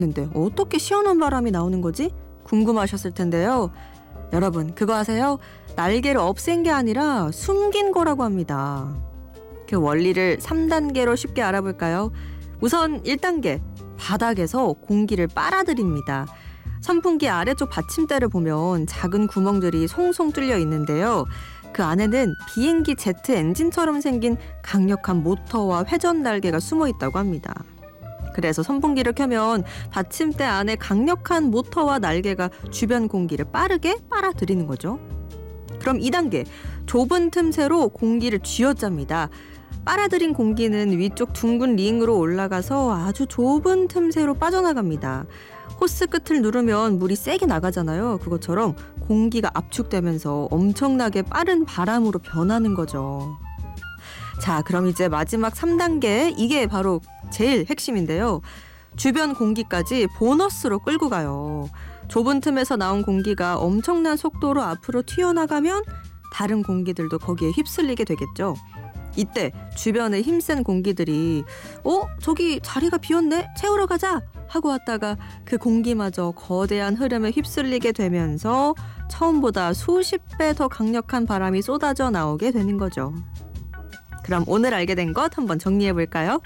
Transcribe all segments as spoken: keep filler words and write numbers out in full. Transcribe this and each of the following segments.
근데 어떻게 시원한 바람이 나오는 거지? 궁금하셨을 텐데요. 여러분, 그거 아세요? 날개를 없앤 게 아니라 숨긴 거라고 합니다. 그 원리를 삼 단계로 쉽게 알아볼까요? 우선 일 단계, 바닥에서 공기를 빨아들입니다. 선풍기 아래쪽 받침대를 보면 작은 구멍들이 송송 뚫려 있는데요. 그 안에는 비행기 제트 엔진처럼 생긴 강력한 모터와 회전 날개가 숨어 있다고 합니다. 그래서 선풍기를 켜면 받침대 안에 강력한 모터와 날개가 주변 공기를 빠르게 빨아들이는 거죠. 그럼 이 단계, 좁은 틈새로 공기를 쥐어짭니다. 빨아들인 공기는 위쪽 둥근 링으로 올라가서 아주 좁은 틈새로 빠져나갑니다. 호스 끝을 누르면 물이 세게 나가잖아요. 그것처럼 공기가 압축되면서 엄청나게 빠른 바람으로 변하는 거죠. 자, 그럼 이제 마지막 삼 단계, 이게 바로 제일 핵심인데요. 주변 공기까지 보너스로 끌고 가요. 좁은 틈에서 나온 공기가 엄청난 속도로 앞으로 튀어나가면 다른 공기들도 거기에 휩쓸리게 되겠죠. 이때 주변에 힘센 공기들이 어? 저기 자리가 비었네? 채우러 가자! 하고 왔다가 그 공기마저 거대한 흐름에 휩쓸리게 되면서 처음보다 수십 배 더 강력한 바람이 쏟아져 나오게 되는 거죠. 그럼 오늘 알게 된 것 한번 정리해 볼까요?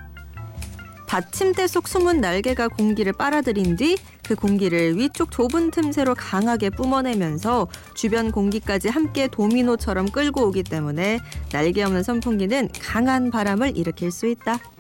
받침대 속 숨은 날개가 공기를 빨아들인 뒤 그 공기를 위쪽 좁은 틈새로 강하게 뿜어내면서 주변 공기까지 함께 도미노처럼 끌고 오기 때문에 날개 없는 선풍기는 강한 바람을 일으킬 수 있다.